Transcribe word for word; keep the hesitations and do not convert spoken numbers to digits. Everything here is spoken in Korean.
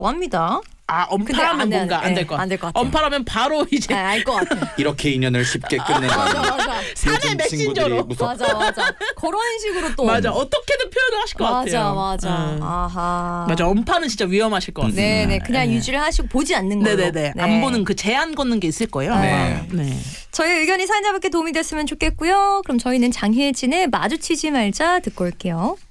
합니다. 아, 언팔하면 뭔가 안 될 것 같아. 안 될 것 같아. 언팔하면 바로 이제 알 것 같아. 이렇게 인연을 쉽게 끝낸다. 맞아 맞아. 사내 메신저로. 맞아 맞아. 그런 식으로 또. 맞아. 어떻게든 표현을 하실 것 맞아, 같아요. 맞아 맞아. 음. 아하. 맞아. 언파는 진짜 위험하실 것 같습니다. 네네. 그냥 네. 유지를 하시고 보지 않는 걸로. 네네네. 네. 안 보는 그 제한 걷는 게 있을 거예요. 네. 네. 저희 의견이 사연자분께 도움이 됐으면 좋겠고요. 그럼 저희는 장혜진의 마주치지 말자 듣고 올게요.